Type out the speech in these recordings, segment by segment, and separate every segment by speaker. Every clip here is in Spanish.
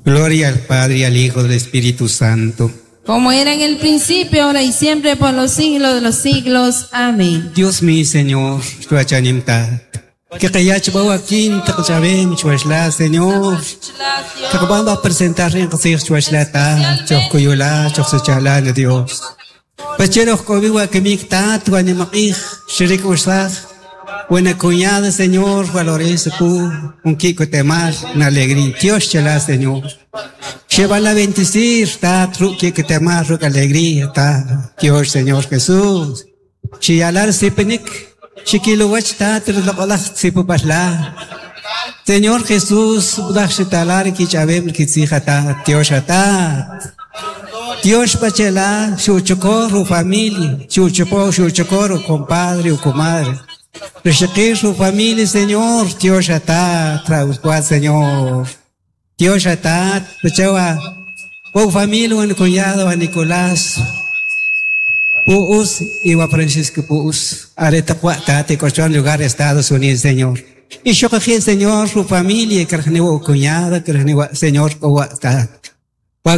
Speaker 1: Gloria al Padre, y al Hijo, del Espíritu Santo.
Speaker 2: Como era en el principio, ahora y siempre, por los siglos de los siglos. Amén.
Speaker 1: Dios mío, Señor, tu achanimta. Que kayach bawa quinta chavem chuashla, Señor. Que vamos a presentar en que chuashla ta, chokuyula, choksachala de Dios. Pachero kobiwa que mikta, tu animakih, shirik usah. Buena cuñada, Señor, valores un kiko temar, una alegría. Dios chala, Señor. Lleva la bendecir, ta truque que temar, ruca alegría, ta. Dios, Señor Jesús. Chialar sipenik, chiquilo wachta, trulapalach sipupasla. Señor Jesús, budachitalar kichabem kitzijata, Dios ata. Dios pachela, chuchocoro familia, chuchocoro compadre o comadre. Reshakir su familia, Señor, Dios está, trauscuad, Señor. Dios está, pechawa, o familia, un cuñado, a Nicolás, Puus, y a Francisco Puus, areta cuatate, cochón lugar Estados Unidos, Señor. Y yo cogí, Señor, su familia, que o cuñada, que Señor, o está. Pa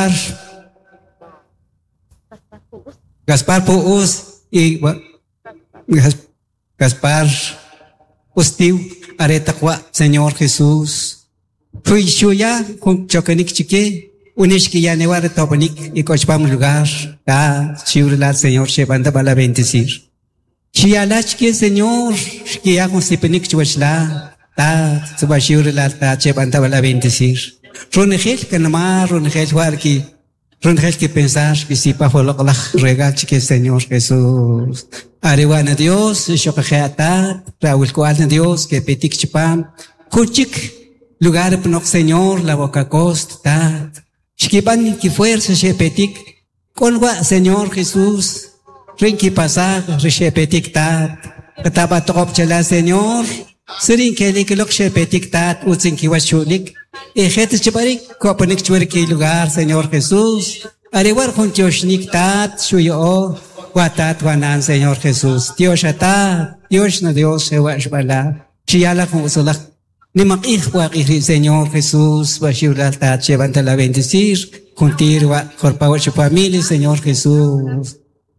Speaker 1: Gaspar Puus, y Gaspar, Ustiu, areta qua, Señor Jesús. Fui chuya, con chocanik chique, unishki ya nevare topanik, y cochpam lugar, chiurla, Señor, shebanda bala bendecir. Chialachke, Señor, que ya con sipenik chuachla, suba chiurla, shebanda bala bendecir. Ronegel, canamar, ronegel, huarki. Ronegel que pensar que si pa foloklah rega chique, Señor Jesús. Ariwana Dios, Shokajata, Raúl Cuadra Dios, que petik chipam, Kuchik, lugar penok Señor, la boca costa, Shkipan que fuerza, Shepetik, Colwa, Señor Jesús, Rinki pasag, Reshepetik tat, Katabatop chala, Señor, Serin Kelik, Lok Shepetik tat, Utsinki Wachulik, Ejet Chiparik, Kopanik Churki lugar, Señor Jesús, Ariwar Junchoshnik tat, Shuyo, Guatat, Guanan, Señor Jesús. Dios está, Dios no Dios, se va a llevar. Chiala con usulah. Ni makih, Señor Jesús, va a llevar la llevanta la bendecir. Juntir, corpa su familia, Señor Jesús.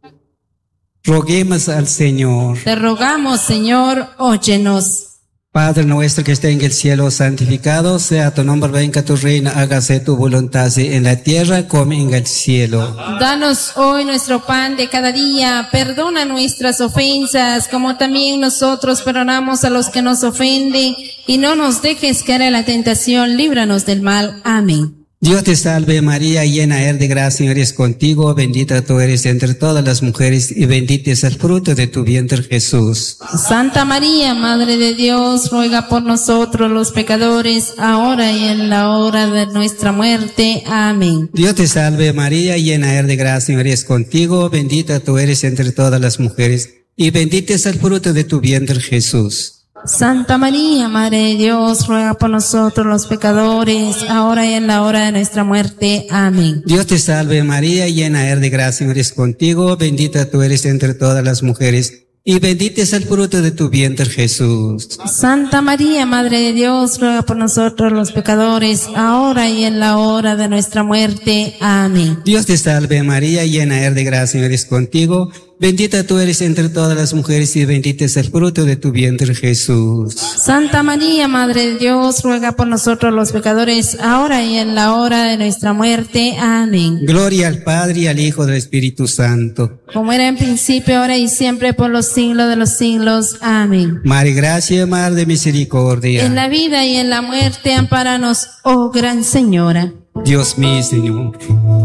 Speaker 1: Roguemos al Señor.
Speaker 2: Te rogamos, Señor, óyenos.
Speaker 1: Padre nuestro que está en el cielo, santificado sea tu nombre, venga tu reino, hágase tu voluntad en la tierra como en el cielo.
Speaker 2: Danos hoy nuestro pan de cada día, perdona nuestras ofensas, como también nosotros perdonamos a los que nos ofenden, y no nos dejes caer en la tentación, líbranos del mal. Amén.
Speaker 1: Dios te salve María, llena eres de gracia, Señor es contigo, bendita tú eres entre todas las mujeres y bendito es el fruto de tu vientre Jesús.
Speaker 2: Santa María, Madre de Dios, ruega por nosotros los pecadores, ahora y en la hora de nuestra muerte. Amén.
Speaker 1: Dios te salve María, llena eres de gracia, Señor es contigo, bendita tú eres entre todas las mujeres y bendito es el fruto de tu vientre Jesús.
Speaker 2: Santa María, Madre de Dios, ruega por nosotros los pecadores, ahora y en la hora de nuestra muerte. Amén.
Speaker 1: Dios te salve María, llena eres de gracia, Señor es contigo, bendita tú eres entre todas las mujeres, y bendito es el fruto de tu vientre Jesús.
Speaker 2: Santa María, Madre de Dios, ruega por nosotros los pecadores, ahora y en la hora de nuestra muerte. Amén.
Speaker 1: Dios te salve María, llena eres de gracia, Señor es contigo, bendita tú eres entre todas las mujeres y bendito es el fruto de tu vientre Jesús.
Speaker 2: Santa María, Madre de Dios, ruega por nosotros los pecadores, ahora y en la hora de nuestra muerte. Amén.
Speaker 1: Gloria al Padre, y al Hijo, del Espíritu Santo.
Speaker 2: Como era en principio, ahora y siempre, por los siglos de los siglos. Amén.
Speaker 1: Madre gracia, Madre de misericordia.
Speaker 2: En la vida y en la muerte, ampáranos, oh Gran Señora.
Speaker 1: Dios mío, Señor.